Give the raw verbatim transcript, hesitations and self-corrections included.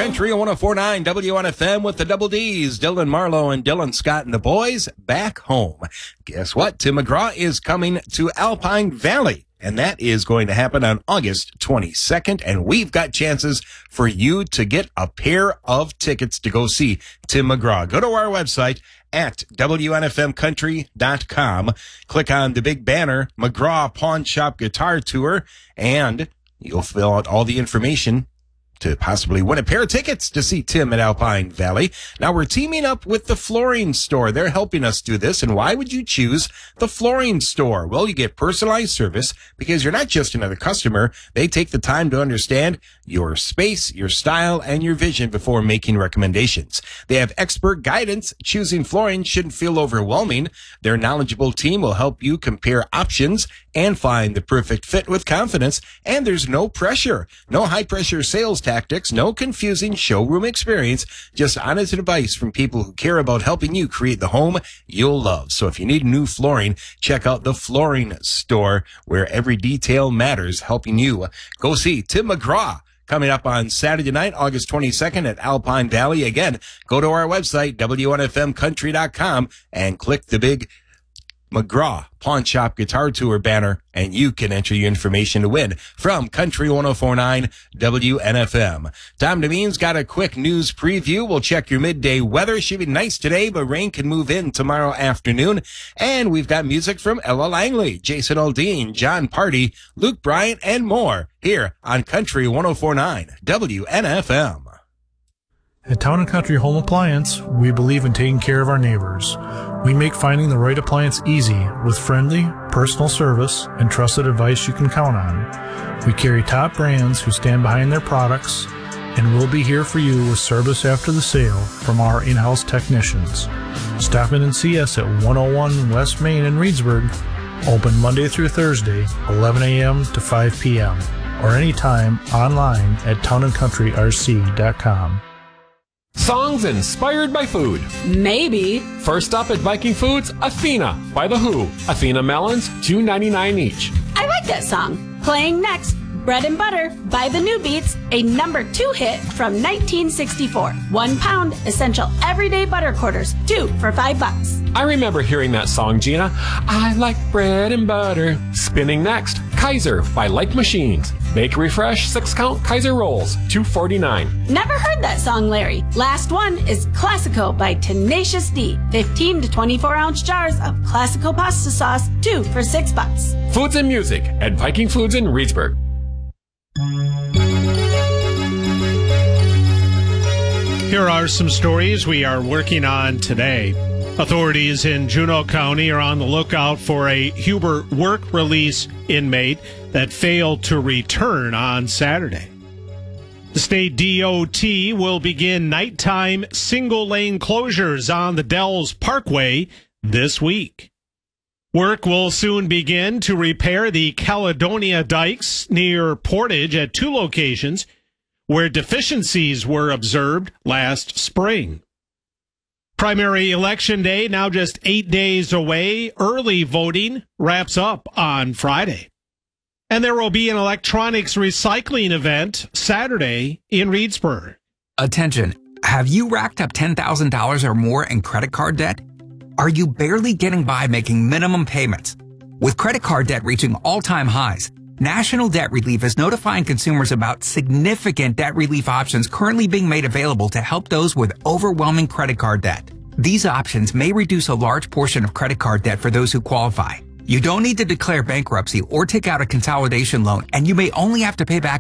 Country one oh four point nine W N F M with the Double D's, Dylan Marlowe and Dylan Scott and the boys back home. Guess what? Tim McGraw is coming to Alpine Valley, and that is going to happen on August twenty-second, and we've got chances for you to get a pair of tickets to go see Tim McGraw. Go to our website at W N F M country dot com. Click on the big banner, McGraw Pawn Shop Guitar Tour, and you'll fill out all the information to possibly win a pair of tickets to see Tim at Alpine Valley. Now we're teaming up with the Flooring Store. They're helping us do this. And why would you choose the Flooring Store? Well, you get personalized service because you're not just another customer. They take the time to understand your space, your style, and your vision before making recommendations. They have expert guidance. Choosing flooring shouldn't feel overwhelming. Their knowledgeable team will help you compare options and find the perfect fit with confidence. And there's no pressure, no high pressure sales tactics, no confusing showroom experience, just honest advice from people who care about helping you create the home you'll love. So if you need new flooring, check out the Flooring Store, where every detail matters, helping you. Go see Tim McGraw coming up on Saturday night, August twenty-second at Alpine Valley. Again, go to our website, W N F M country dot com, and click the big McGraw Pawn Shop Guitar Tour banner, and you can enter your information to win from Country one oh four point nine W N F M. Tom Demean's got a quick news preview. We'll check your midday weather. Should be nice today, but rain can move in tomorrow afternoon. And we've got music from Ella Langley, Jason Aldean, John Party, Luke Bryant, and more here on Country one oh four point nine W N F M. At Town and Country Home Appliance, we believe in taking care of our neighbors. We make finding the right appliance easy with friendly, personal service and trusted advice you can count on. We carry top brands who stand behind their products, and we'll be here for you with service after the sale from our in-house technicians. Stop in and see us at one oh one West Main in Reedsburg, open Monday through Thursday, eleven a.m. to five p.m., or anytime online at town and country r c dot com. Songs inspired by food. Maybe. First up at Viking Foods, Athena by The Who. Athena melons, two ninety-nine each. I like that song. Playing next, Bread and Butter by The New Beats, a number two hit from nineteen sixty-four. One pound, essential everyday butter quarters, two for five bucks. I remember hearing that song, Gina. I like bread and butter. Spinning next, Kaiser by Like Machines. Bakery Fresh six count Kaiser rolls, two forty-nine. Never heard that song, Larry. Last one is Classico by Tenacious D. fifteen to twenty-four ounce jars of Classico pasta sauce, two for six bucks. Foods and music at Viking Foods in Reedsburg. Here are some stories we are working on today. Authorities in Juneau County are on the lookout for a Huber work release inmate that failed to return on Saturday. The state D O T will begin nighttime single-lane closures on the Dells Parkway this week. Work will soon begin to repair the Caledonia dikes near Portage at two locations where deficiencies were observed last spring. Primary election day now just eight days away. Early voting wraps up on Friday. And there will be an electronics recycling event Saturday in Reedsburg. Attention. Have you racked up ten thousand dollars or more in credit card debt? Are you barely getting by making minimum payments? With credit card debt reaching all-time highs, National Debt Relief is notifying consumers about significant debt relief options currently being made available to help those with overwhelming credit card debt. These options may reduce a large portion of credit card debt for those who qualify. You don't need to declare bankruptcy or take out a consolidation loan, and you may only have to pay back